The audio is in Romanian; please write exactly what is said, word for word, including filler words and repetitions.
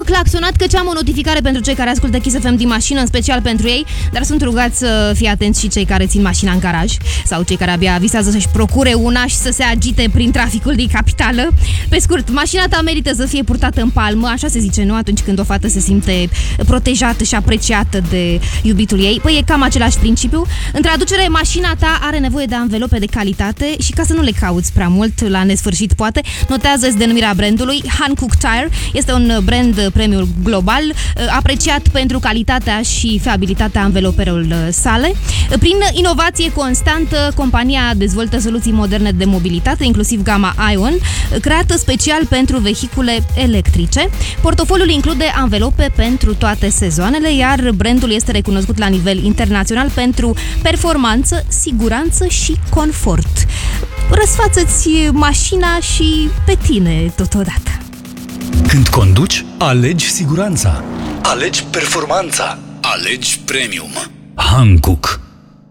claxonat căci am o notificare pentru cei care ascultă Kiss F M din mașină, în special pentru ei, dar sunt rugați să fie atenți și cei care țin mașina în garaj sau cei care abia visează să-și procure una și să se agite prin traficul din capitală. Pe scurt, mașina ta merită să fie purtată în palmă, așa se zice, nu? Atunci când o fată se simte protejată și apreciată de iubitul ei. Păi e cam același principiu. În traducere, mașina ta are nevoie de anvelope de calitate și ca să nu le cauți prea mult la nesfârșit, poate, notează-ți denumirea brandului. Hankook Tire este un brand premium global, apreciat pentru calitatea și fiabilitatea anveloperelor sale. Prin inovație constantă, compania dezvoltă soluții moderne de mobilitate, inclusiv gama Ion, creată special pentru vehicule electrice. Portofoliul include anvelope pentru toate sezoanele, iar brandul este recunoscut la nivel internațional pentru performanță, siguranță și confort. Răsfață-ți mașina și pe tine totodată. Când conduci, alegi siguranța. Alegi performanța. Alegi premium. Hankook.